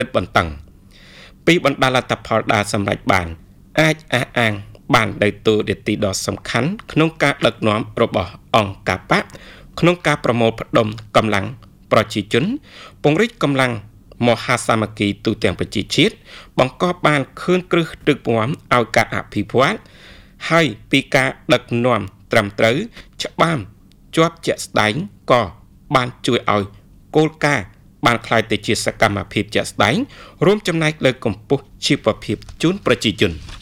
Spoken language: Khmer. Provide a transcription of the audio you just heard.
បន្ទង់ពីបណ្ដាលលទ្ធផលដែលសម្រេចបានអាចអះអាងបានដោយទូនាទីដ៏សំខាន់ក្នុងការដឹកនាំរបស់អង្គការបកក្នុងការប្រមូលផ្ដុំកម្លាំងប្រជាជនពង្រីកកម្លាំងមហាសាមគ្គីទូទាំងប្រជាជាតិបង្កបានឃើញគ្រឹះទឹកពំឲ្យការអភិវឌ្ឍហើយពីការដឹកនាំត្រឹមត្រូវច្បាស់ជាប់ជាក់ស្ដែងក៏បានជួយឲ្យគោលការណ៍បានคล้ายទៅជាសកម្មភាពជាក់ស្ដែងរួមចំណែកលើកម្ពុជាជីវភាពជូនប្រជាជន